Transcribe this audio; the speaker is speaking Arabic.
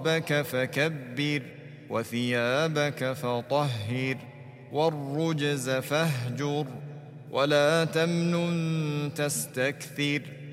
وربك فكبر وثيابك فطهر والرجز فاهجر ولا تمنن تستكثر